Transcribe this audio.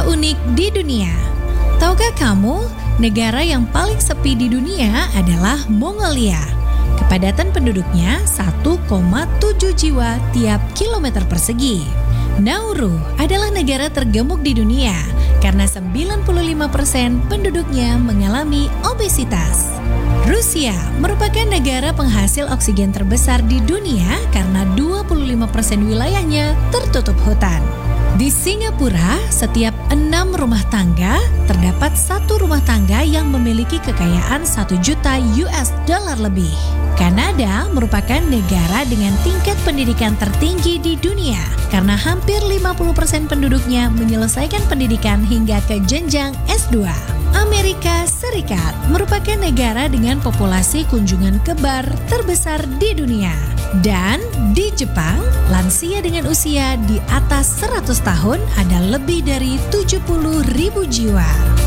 unik di dunia. Tahukah kamu, negara yang paling sepi di dunia adalah Mongolia. Kepadatan penduduknya 1,7 jiwa tiap kilometer persegi. Nauru adalah negara tergemuk di dunia karena 95% penduduknya mengalami obesitas. Rusia merupakan negara penghasil oksigen terbesar di dunia karena 25% wilayahnya tertutup hutan. Di Singapura, setiap 6 rumah tangga, terdapat 1 rumah tangga yang memiliki kekayaan 1 juta US dollar lebih. Kanada merupakan negara dengan tingkat pendidikan tertinggi di dunia karena hampir 50% penduduknya menyelesaikan pendidikan hingga ke jenjang S2. Amerika Serikat merupakan negara dengan populasi kunjungan kebar terbesar di dunia. Dan di Jepang, lansia dengan usia di atas 100 tahun ada lebih dari 70.000 jiwa.